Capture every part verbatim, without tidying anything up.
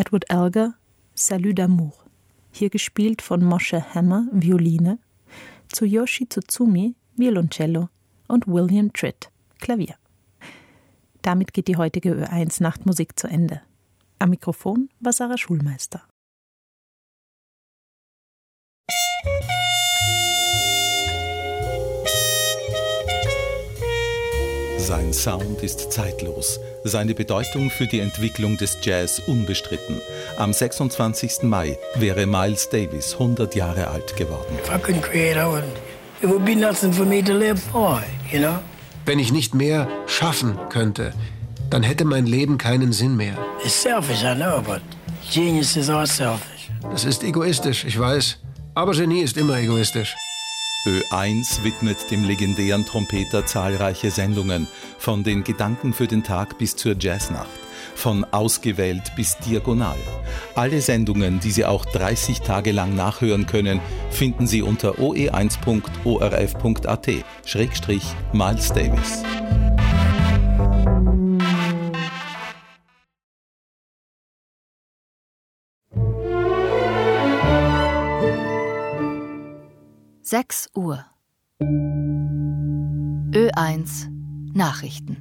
Edward Elgar, Salut d'amour, hier gespielt von Moshe Hammer, Violine, Tsuyoshi Tsutsumi, Violoncello und William Tritt, Klavier. Damit geht die heutige Ö eins Nachtmusik zu Ende. Am Mikrofon war Sarah Schulmeister. Sein Sound ist zeitlos, seine Bedeutung für die Entwicklung des Jazz unbestritten. Am sechsundzwanzigsten Mai wäre Miles Davis hundert Jahre alt geworden. If I couldn't create, I would, it would be nothing for me to live for, you know? Wenn ich nicht mehr schaffen könnte, dann hätte mein Leben keinen Sinn mehr. It's selfish, I know, but geniuses are selfish. Das ist egoistisch, ich weiß. Aber Genie ist immer egoistisch. Ö eins widmet dem legendären Trompeter zahlreiche Sendungen, von den Gedanken für den Tag bis zur Jazznacht, von Ausgewählt bis Diagonal. Alle Sendungen, die Sie auch dreißig Tage lang nachhören können, finden Sie unter o e eins punkt o r f punkt a t Schrägstrich Miles Davis. sechs Uhr. Ö eins Nachrichten.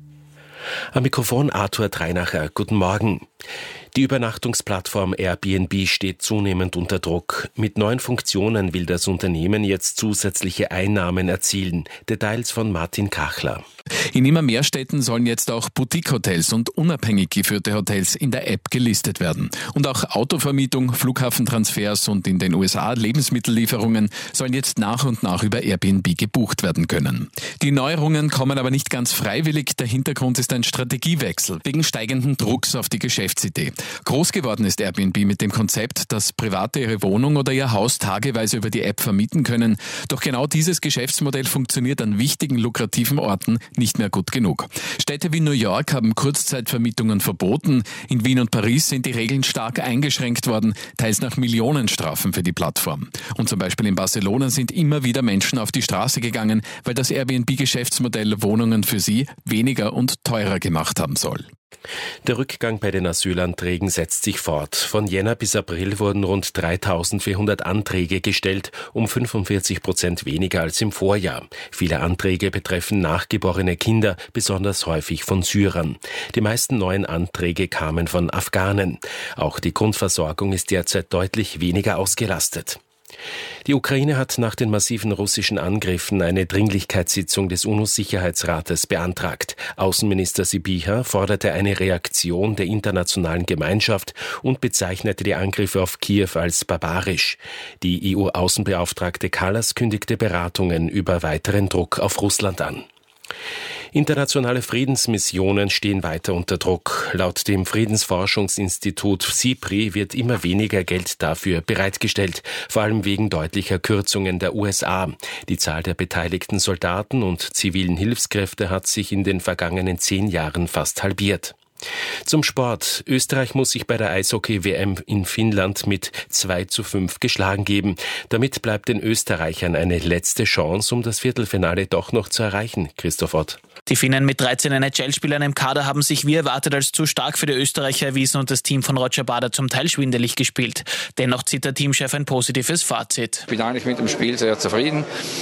Am Mikrofon Arthur Dreinacher. Guten Morgen. Die Übernachtungsplattform Airbnb steht zunehmend unter Druck. Mit neuen Funktionen will das Unternehmen jetzt zusätzliche Einnahmen erzielen. Details von Martin Kachler. In immer mehr Städten sollen jetzt auch Boutique-Hotels und unabhängig geführte Hotels in der App gelistet werden. Und auch Autovermietung, Flughafentransfers und in den U S A Lebensmittellieferungen sollen jetzt nach und nach über Airbnb gebucht werden können. Die Neuerungen kommen aber nicht ganz freiwillig. Der Hintergrund ist ein Strategiewechsel wegen steigenden Drucks auf die Geschäftsidee. Groß geworden ist Airbnb mit dem Konzept, dass Private ihre Wohnung oder ihr Haus tageweise über die App vermieten können. Doch genau dieses Geschäftsmodell funktioniert an wichtigen, lukrativen Orten nicht mehr gut genug. Städte wie New York haben Kurzzeitvermietungen verboten. In Wien und Paris sind die Regeln stark eingeschränkt worden, teils nach Millionenstrafen für die Plattform. Und zum Beispiel in Barcelona sind immer wieder Menschen auf die Straße gegangen, weil das Airbnb-Geschäftsmodell Wohnungen für sie weniger und teurer gemacht haben soll. Der Rückgang bei den Asylanträgen setzt sich fort. Von Jänner bis April wurden rund dreitausendvierhundert Anträge gestellt, um fünfundvierzig Prozent weniger als im Vorjahr. Viele Anträge betreffen nachgeborene Kinder, besonders häufig von Syrern. Die meisten neuen Anträge kamen von Afghanen. Auch die Grundversorgung ist derzeit deutlich weniger ausgelastet. Die Ukraine hat nach den massiven russischen Angriffen eine Dringlichkeitssitzung des UNO-Sicherheitsrates beantragt. Außenminister Sybiha forderte eine Reaktion der internationalen Gemeinschaft und bezeichnete die Angriffe auf Kiew als barbarisch. Die E U-Außenbeauftragte Kallas kündigte Beratungen über weiteren Druck auf Russland an. Internationale Friedensmissionen stehen weiter unter Druck. Laut dem Friedensforschungsinstitut SIPRI wird immer weniger Geld dafür bereitgestellt, vor allem wegen deutlicher Kürzungen der U S A. Die Zahl der beteiligten Soldaten und zivilen Hilfskräfte hat sich in den vergangenen zehn Jahren fast halbiert. Zum Sport. Österreich muss sich bei der Eishockey-W M in Finnland mit zwei zu fünf geschlagen geben. Damit bleibt den Österreichern eine letzte Chance, um das Viertelfinale doch noch zu erreichen. Christoph Ott. Die Finnen mit dreizehn N H L-Spielern im Kader haben sich wie erwartet als zu stark für die Österreicher erwiesen und das Team von Roger Bader zum Teil schwindelig gespielt. Dennoch zieht der Teamchef ein positives Fazit. Ich bin eigentlich mit dem Spiel sehr zufrieden,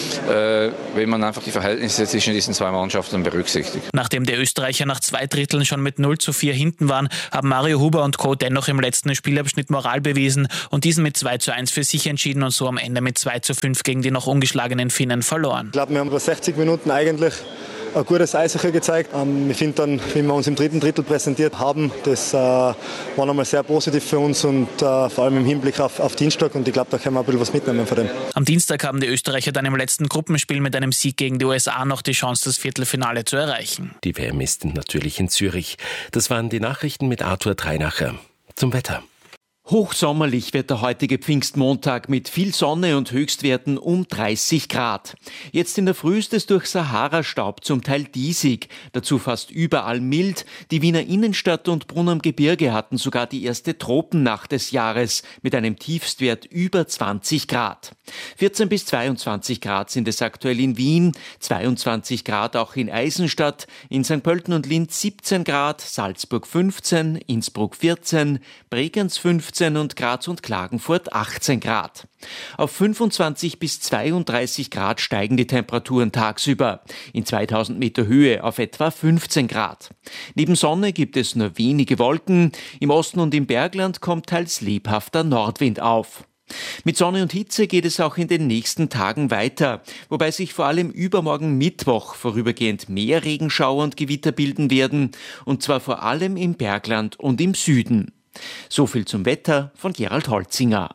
äh, wenn man einfach die Verhältnisse zwischen diesen zwei Mannschaften berücksichtigt. Nachdem die Österreicher nach zwei Dritteln schon mit null zu vier hinten waren, haben Mario Huber und Co. dennoch im letzten Spielabschnitt Moral bewiesen und diesen mit zwei zu eins für sich entschieden und so am Ende mit zwei zu fünf gegen die noch ungeschlagenen Finnen verloren. Ich glaube, wir haben über sechzig Minuten eigentlich ein gutes Eishockey gezeigt. Ähm, ich finde dann, wie wir uns im dritten Drittel präsentiert haben, das äh, war nochmal sehr positiv für uns und äh, vor allem im Hinblick auf, auf Dienstag und ich glaube, da können wir ein bisschen was mitnehmen von dem. Am Dienstag haben die Österreicher dann im letzten Gruppenspiel mit einem Sieg gegen die U S A noch die Chance, das Viertelfinale zu erreichen. Die W M ist natürlich in Zürich. Das waren die Nachrichten mit Arthur Dreinacher. Zum Wetter. Hochsommerlich wird der heutige Pfingstmontag mit viel Sonne und Höchstwerten um dreißig Grad. Jetzt in der Früh ist es durch Sahara-Staub zum Teil diesig, dazu fast überall mild. Die Wiener Innenstadt und Brunn am Gebirge hatten sogar die erste Tropennacht des Jahres mit einem Tiefstwert über zwanzig Grad. vierzehn bis zweiundzwanzig Grad sind es aktuell in Wien, zweiundzwanzig Grad auch in Eisenstadt, in Sankt Pölten und Linz siebzehn Grad, Salzburg fünfzehn, Innsbruck vierzehn, Bregenz fünfzehn und Graz und Klagenfurt achtzehn Grad. Auf fünfundzwanzig bis zweiunddreißig Grad steigen die Temperaturen tagsüber. In zweitausend Meter Höhe auf etwa fünfzehn Grad. Neben Sonne gibt es nur wenige Wolken. Im Osten und im Bergland kommt teils lebhafter Nordwind auf. Mit Sonne und Hitze geht es auch in den nächsten Tagen weiter, wobei sich vor allem übermorgen Mittwoch vorübergehend mehr Regenschauer und Gewitter bilden werden, und zwar vor allem im Bergland und im Süden. So viel zum Wetter von Gerald Holzinger.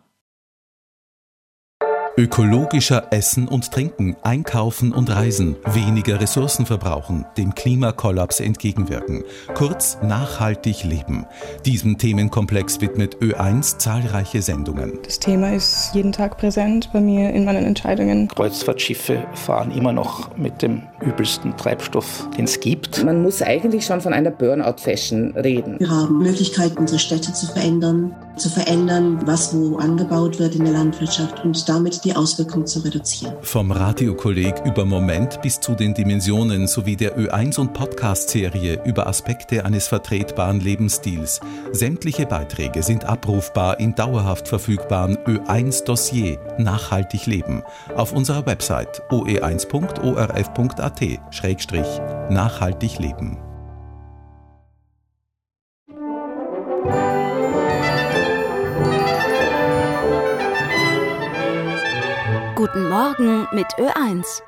Ökologischer Essen und Trinken, Einkaufen und Reisen, weniger Ressourcen verbrauchen, dem Klimakollaps entgegenwirken, kurz nachhaltig leben. Diesem Themenkomplex widmet Ö eins zahlreiche Sendungen. Das Thema ist jeden Tag präsent bei mir in meinen Entscheidungen. Kreuzfahrtschiffe fahren immer noch mit dem übelsten Treibstoff, den es gibt. Man muss eigentlich schon von einer Burnout-Fashion reden. Wir haben Möglichkeiten, unsere Städte zu verändern, zu verändern, was wo angebaut wird in der Landwirtschaft und damit die Auswirkungen zu reduzieren. Vom Radiokolleg über Moment bis zu den Dimensionen sowie der Ö eins und Podcast-Serie über Aspekte eines vertretbaren Lebensstils. Sämtliche Beiträge sind abrufbar im dauerhaft verfügbaren Ö eins Dossier Nachhaltig leben auf unserer Website o e eins punkt o r f punkt a t schrägstrich nachhaltig leben. Guten Morgen mit Ö eins.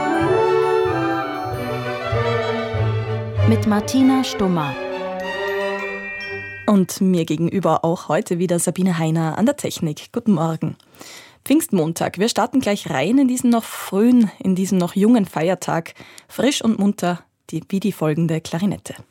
Mit Martina Stummer. Und mir gegenüber auch heute wieder Sabine Heiner an der Technik. Guten Morgen. Pfingstmontag. Wir starten gleich rein in diesen noch frühen, in diesem noch jungen Feiertag. Frisch und munter, die, wie die folgende Klarinette.